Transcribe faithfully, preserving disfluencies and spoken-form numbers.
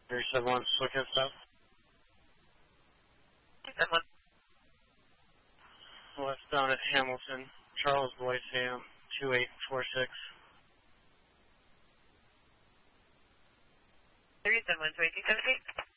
three seven one, Swicket South. seven one. Westbound at Hamilton, Charles Boyd, Sam, two eight four six. three seven one, two eight two seven eight.